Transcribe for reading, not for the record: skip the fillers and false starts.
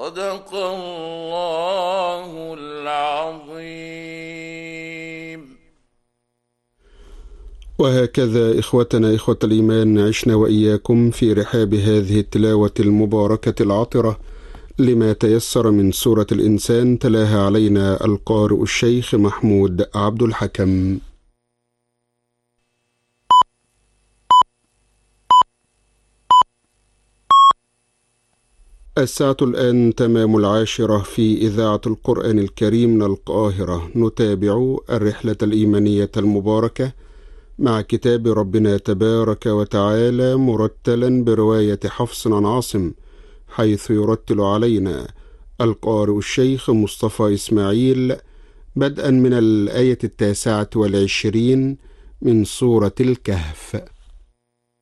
صدق الله العظيم. وهكذا إخوتنا إخوة الإيمان عشنا وإياكم في رحاب هذه التلاوة المباركة العطرة لما تيسر من سورة الإنسان، تلاها علينا القارئ الشيخ محمود عبد الحكم. الساعة الآن تمام 10 في إذاعة القرآن الكريم من القاهرة. نتابع الرحلة الإيمانية المباركة مع كتاب ربنا تبارك وتعالى مرتلا برواية حفص عن عاصم، حيث يرتل علينا القارئ الشيخ مصطفى إسماعيل بدءا من الآية 29 من سورة الكهف.